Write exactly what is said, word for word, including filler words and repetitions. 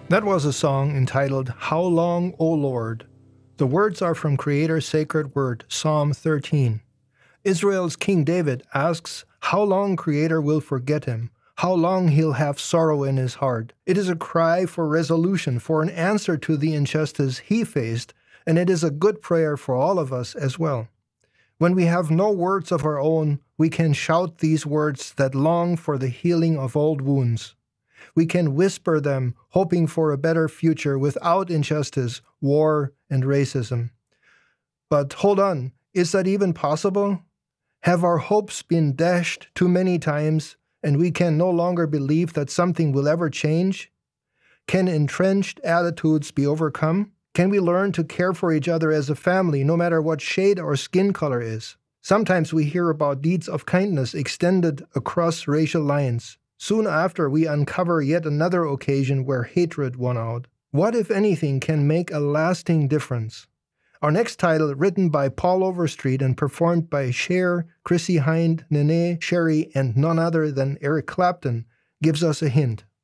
That was a song entitled How Long, O Lord? The words are from Creator's sacred word, Psalm thirteen. Israel's King David asks how long Creator will forget him, how long he'll have sorrow in his heart. It is a cry for resolution, for an answer to the injustice he faced, and it is a good prayer for all of us as well. When we have no words of our own, we can shout these words that long for the healing of old wounds. We can whisper them, hoping for a better future without injustice, war, and racism. But hold on, is that even possible? Have our hopes been dashed too many times, and we can no longer believe that something will ever change? Can entrenched attitudes be overcome? Can we learn to care for each other as a family, no matter what shade our skin color is? Sometimes we hear about deeds of kindness extended across racial lines. Soon after, we uncover yet another occasion where hatred won out. What, if anything, can make a lasting difference? Our next title, written by Paul Overstreet and performed by Cher, Chrissie Hynde, Nene, Sherry, and none other than Eric Clapton, gives us a hint.